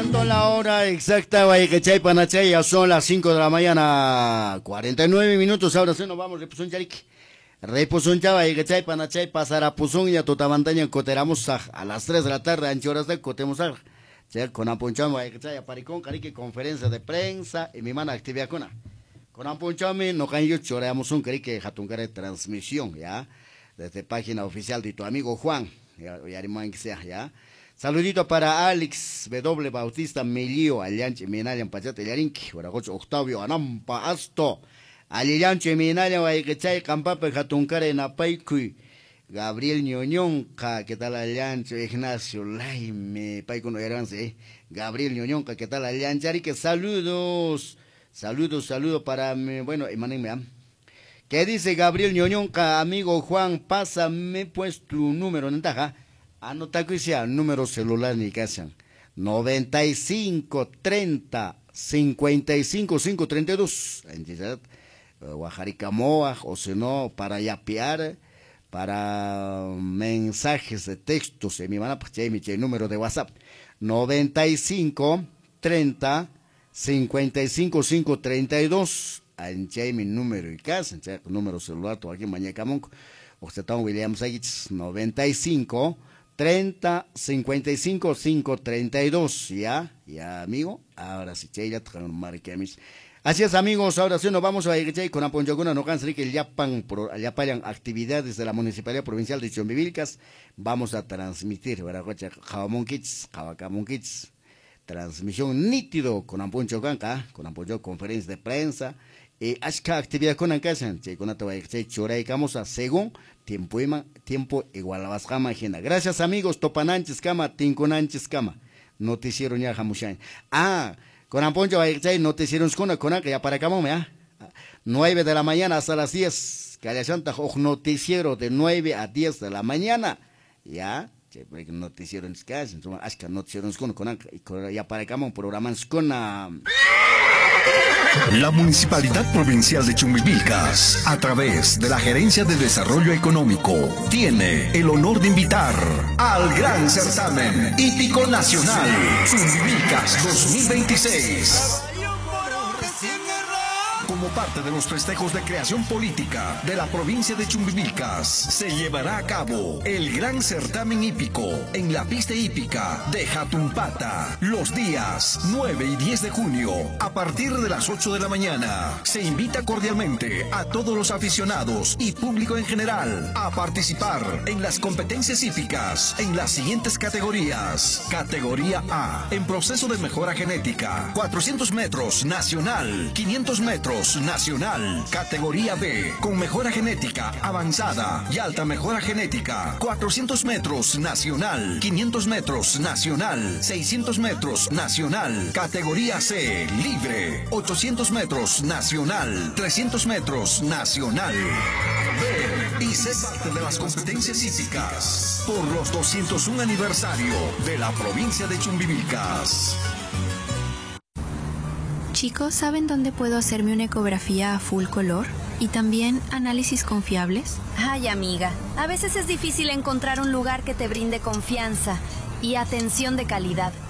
Marcando la hora exacta, Guayquechay, Panachay, ya son las 5 de la mañana, 49 minutos, ahora sí nos vamos, Repuzón Charik. Repuzón Chava, Guayquechay, Panachay, Pasarapuzón y a Totamantaña, coteramos a las 3 de la tarde, ancho horas de cotemos a con Ampunchame, Guayquechay, Aparicón, Carique, conferencia de prensa, y mi mana actividad con Ampunchame, no canyo, choreamos un Carique, Jatuncare transmisión, ya, desde página oficial de tu amigo Juan, ya, que sea, ya. Saludito para Alex W. Bautista Melío, Alianche Minayan Pachate Yarinki, Guaragocho Octavio Anampa Asto, Alianche Minayan Guayquechay, Campape Jatuncare Napaikui, Gabriel Ñoñonca, ¿qué tal Alianche? Ignacio Laime, Paico Herance, Gabriel Ñoñonca, ¿qué tal Alianche? Arique, saludos, saludos para mi, bueno, Emanuel. ¿Qué dice Gabriel Ñoñonca, amigo Juan? Pásame pues tu número, ¿nentaja? Anota que sea número celular ni casan 95 30 55 532 entidad Guajaricamoa o si no para yapear para mensajes de texto se me van a pasar mi número de WhatsApp 95 30 55 532 anche mi número y casa número celular todo aquí mañana camonco o se está William Sagits 95 30 55 532 ya amigo ahora sí cheya marquemis así es amigos ahora sí nos vamos a ir con Aponchaguna no cansa que ya payan actividades de la Municipalidad Provincial de Chumbivilcas vamos a transmitir verdad Jabamon Kids Jabacamon Kids transmisión nítido con Aponchaguna con Aponchaguna conferencia de prensa ashka actividad con ancasan che con atawai choray camosa según tiempo igual a las imagina. Gracias amigos topananches cama tinconanches cama noticiero ya jamushan con Amponcho hay noticiero con que ya para camo 9 de la mañana hasta las 10 que santa noticiero de 9 a 10 de la mañana ya noticiero en casa ashka noticiero con ya para camo programas con La Municipalidad Provincial de Chumbivilcas, a través de la Gerencia de Desarrollo Económico, tiene el honor de invitar al Gran Certamen Hípico Nacional Chumbivilcas 2026. Como parte de los festejos de creación política de la provincia de Chumbivilcas, se llevará a cabo el Gran Certamen Hípico en la pista hípica de Jatumpata los días 9 y 10 de junio a partir de las 8 de la mañana. Se invita cordialmente a todos los aficionados y público en general a participar en las competencias hípicas en las siguientes categorías. Categoría A, en proceso de mejora genética, 400 metros nacional, 500 metros nacional. Categoría B, con mejora genética avanzada y alta mejora genética, 400 metros nacional, 500 metros nacional, 600 metros nacional. Categoría C, libre, 800 metros nacional, 300 metros nacional. Ve y sé parte de las competencias hípicas por los 201 aniversario de la provincia de Chumbivilcas. Chicos, ¿saben dónde puedo hacerme una ecografía a full color? ¿Y también análisis confiables? Ay, amiga, a veces es difícil encontrar un lugar que te brinde confianza y atención de calidad.